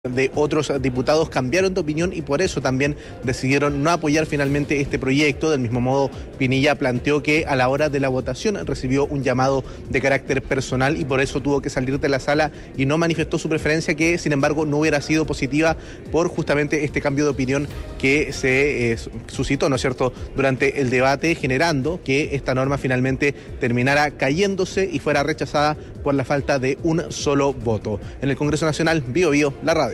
de otros diputados cambiaron de opinión y por eso también decidieron no apoyar finalmente este proyecto. Del mismo modo, Pinilla planteó que a la hora de la votación recibió un llamado de carácter personal y por eso tuvo que salir de la sala y no manifestó su preferencia, que sin embargo no hubiera sido positiva por justamente este cambio de opinión que se suscitó, ¿no es cierto?, durante el debate, generando que esta norma finalmente terminara cayéndose y fuera rechazada por la falta de un solo voto. En el Congreso Nacional, Bío Bío, la radio.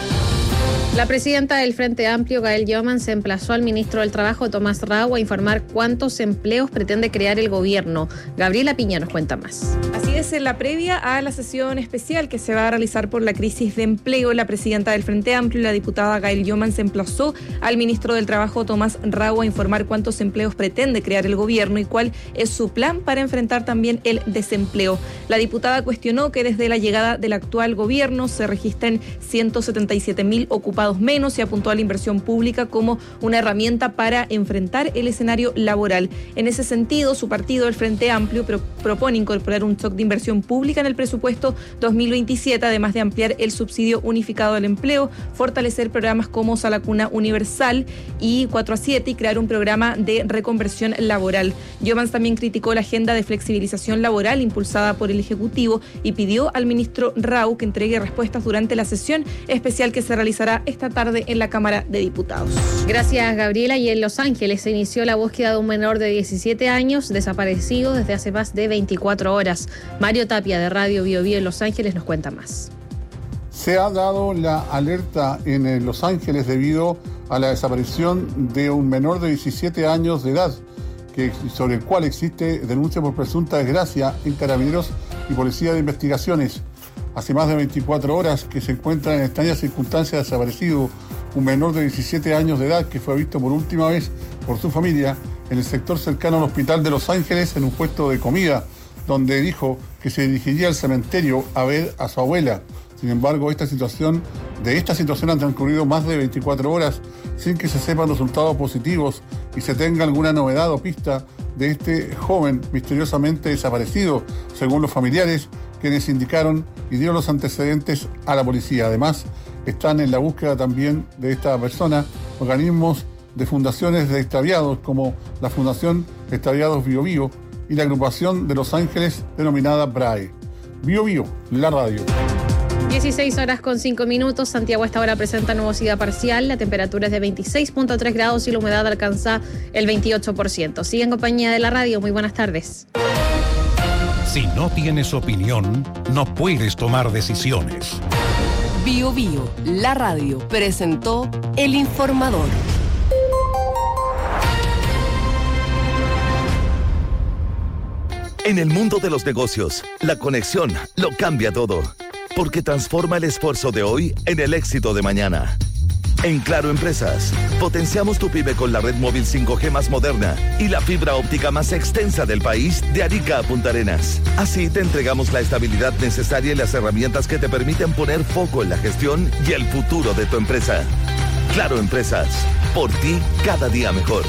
La presidenta del Frente Amplio, Gael Yoman, se emplazó al ministro del Trabajo, Tomás Rau, a informar cuántos empleos pretende crear el gobierno. Gabriela Piña nos cuenta más. Así es, en la previa a la sesión especial que se va a realizar por la crisis de empleo, la presidenta del Frente Amplio, la diputada Gael Yoman, se emplazó al ministro del Trabajo, Tomás Rau, a informar cuántos empleos pretende crear el gobierno y cuál es su plan para enfrentar también el desempleo. La diputada cuestionó que desde la llegada del actual gobierno se registren 177.000 ocupados menos y apuntó a la inversión pública como una herramienta para enfrentar el escenario laboral. En ese sentido, su partido, el Frente Amplio, propone incorporar un stock de inversión pública en el presupuesto 2027, además de ampliar el subsidio unificado del empleo, fortalecer programas como Sala Cuna Universal y 4-7 y crear un programa de reconversión laboral. Yomans también criticó la agenda de flexibilización laboral impulsada por el Ejecutivo y pidió al ministro Rau que entregue respuestas durante la sesión especial que se realizará esta tarde en la Cámara de Diputados. Gracias, Gabriela. Y en Los Ángeles se inició la búsqueda de un menor de 17 años desaparecido desde hace más de 24 horas. Mario Tapia, de Radio Bío Bío en Los Ángeles, nos cuenta más. Se ha dado la alerta en Los Ángeles debido a la desaparición de un menor de 17 años de edad, sobre el cual existe denuncia por presunta desgracia en Carabineros y Policía de Investigaciones. Hace más de 24 horas que se encuentra en extrañas circunstancias desaparecido un menor de 17 años de edad que fue visto por última vez por su familia en el sector cercano al hospital de Los Ángeles en un puesto de comida, donde dijo que se dirigiría al cementerio a ver a su abuela. Sin embargo, de esta situación han transcurrido más de 24 horas sin que se sepan resultados positivos y se tenga alguna novedad o pista de este joven misteriosamente desaparecido, según los familiares, quienes indicaron y dieron los antecedentes a la policía. Además, están en la búsqueda también de esta persona organismos de fundaciones de extraviados como la Fundación Extraviados Bío Bío y la agrupación de Los Ángeles denominada BRAE. Bío Bío, la radio. 16:05. Santiago a esta hora presenta nubosidad parcial, la temperatura es de 26.3 grados y la humedad alcanza el 28%. Sigue en compañía de la radio, muy buenas tardes. Si no tienes opinión, no puedes tomar decisiones. Bío Bío, la radio, presentó El Informador. En el mundo de los negocios, la conexión lo cambia todo, porque transforma el esfuerzo de hoy en el éxito de mañana. En Claro Empresas, potenciamos tu pyme con la red móvil 5G más moderna y la fibra óptica más extensa del país de Arica a Punta Arenas. Así te entregamos la estabilidad necesaria y las herramientas que te permiten poner foco en la gestión y el futuro de tu empresa. Claro Empresas, por ti cada día mejor.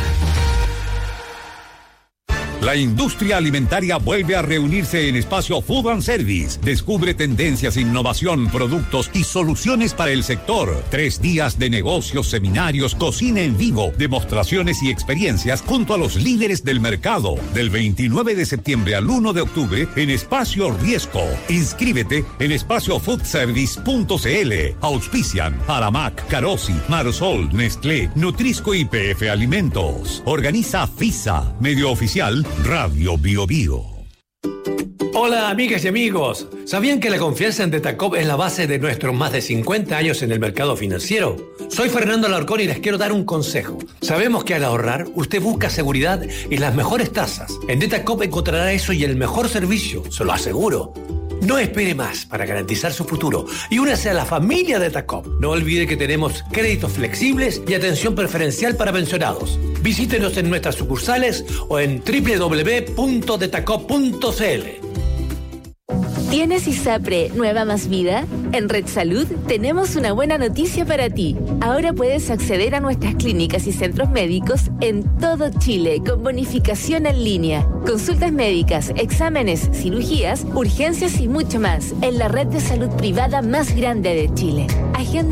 La industria alimentaria vuelve a reunirse en Espacio Food and Service. Descubre tendencias, innovación, productos y soluciones para el sector. 3 días de negocios, seminarios, cocina en vivo, demostraciones y experiencias junto a los líderes del mercado. Del 29 de septiembre al 1 de octubre en Espacio Riesco. Inscríbete en espaciofoodservice.cl. Auspician Aramac, Carosi, Marsol, Nestlé, Nutrisco y PF Alimentos. Organiza FISA, medio oficial Radio Bío Bío. Hola amigas y amigos, ¿sabían que la confianza en Detacop es la base de nuestros más de 50 años en el mercado financiero? Soy Fernando Alarcón y les quiero dar un consejo. Sabemos que al ahorrar, usted busca seguridad y las mejores tasas. En Detacop encontrará eso y el mejor servicio, se lo aseguro. No espere más para garantizar su futuro y únase a la familia de Detacop. No olvide que tenemos créditos flexibles y atención preferencial para pensionados. Visítenos en nuestras sucursales o en www.detacop.cl. ¿Tienes ISAPRE Nueva Más Vida? En Red Salud tenemos una buena noticia para ti. Ahora puedes acceder a nuestras clínicas y centros médicos en todo Chile con bonificación en línea. Consultas médicas, exámenes, cirugías, urgencias y mucho más en la red de salud privada más grande de Chile. Agenda